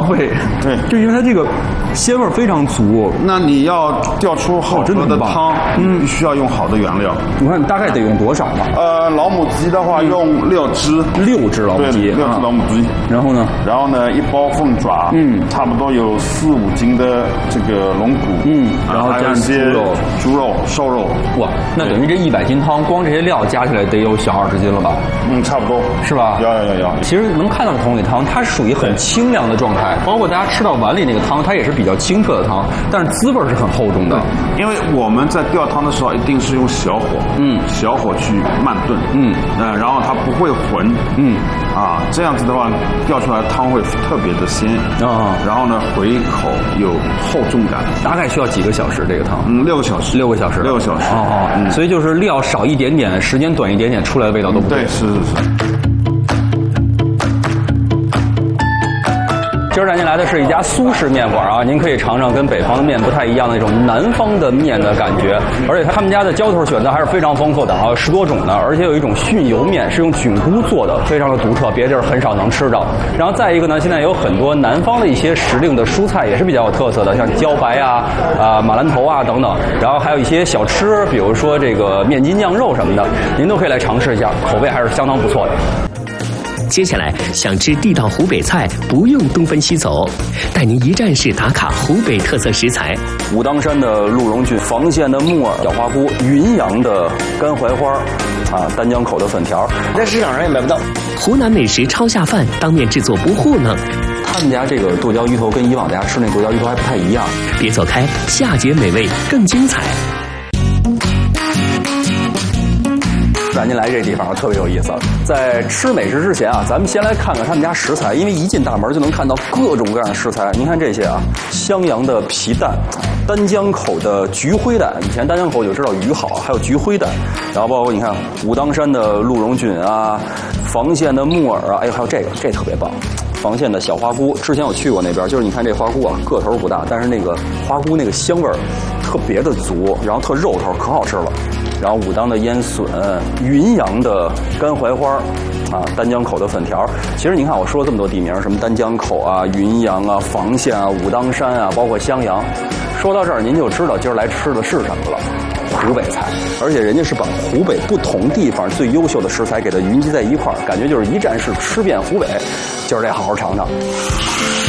费。 对， 就因为它这个鲜味非常足。 那你要调出好喝的汤，必须要用好的原料。 你看大概得用多少嘛？ 老母鸡的话用6只 ，6只老母鸡，6 只老母鸡。 然后呢 1包凤爪，差不多有4、5斤的这个龙骨， 然后加些猪肉、瘦肉。 哇，那等于这100斤汤，光这些料加起来得有小20斤了吧？ 差不多， 是吧？ 要。 其实能看到同里汤，它是属于很清凉的状态，包括大家吃到碗里那个汤，它也是比较清澈的汤，但是滋味是很厚重的。 因为我们在吊汤的时候一定是用小火，小火去慢炖，然后它不会浑，这样子的话吊出来的汤会特别的鲜然后呢回口有厚重感。 大概需要几个小时这个汤 ？6个小时。 6个小时。 6个小时。 所以就是料少一点点，时间短一点点，出来的味道都不对。 对，是。 今儿带您来的是一家苏式面馆啊，您可以尝尝跟北方的面不太一样的那种南方的面的感觉，而且他们家的浇头选择还是非常丰富的啊，10多种的，而且有一种熏油面是用菌菇做的，非常的独特，别地儿很少能吃到。然后再一个呢，现在有很多南方的一些时令的蔬菜也是比较有特色的，像茭白马兰头啊等等，然后还有一些小吃，比如说这个面筋酱肉什么的，您都可以来尝试一下，口味还是相当不错的。 接下来想吃地道湖北菜，不用东奔西走，带您一站式打卡湖北特色食材： 武当山的鹿茸菌、房县的木耳、小花菇、云阳的干槐花，丹江口的粉条， 在市场上也买不到。 湖南美食超下饭，当面制作不糊弄。 他们家这个剁椒鱼头跟以往大家吃那剁椒鱼头还不太一样。 别走开，下节美味更精彩。 带您来这地方特别有意思。在吃美食之前啊，咱们先来看看他们家食材，因为一进大门就能看到各种各样的食材。您看这些啊，襄阳的皮蛋，丹江口的菊灰蛋，以前丹江口就知道鱼好，还有菊灰蛋。然后包括你看武当山的鹿茸菌啊，房县的木耳啊，还有这特别棒。房县的小花菇，之前我去过那边，就是你看这花菇啊，个头不大，但是那个花菇那个香味儿特别的足，然后特肉头，可好吃了。然后武当的烟笋，云阳的干槐花，丹江口的粉条。其实你看我说了这么多地名，什么丹江口啊、云阳啊、房县啊、武当山啊，包括襄阳。说到这儿，您就知道今儿来吃的是什么了。湖北菜，而且人家是把湖北不同地方最优秀的食材给它云集在一块儿，感觉就是一站式吃遍湖北。今儿得好好尝尝。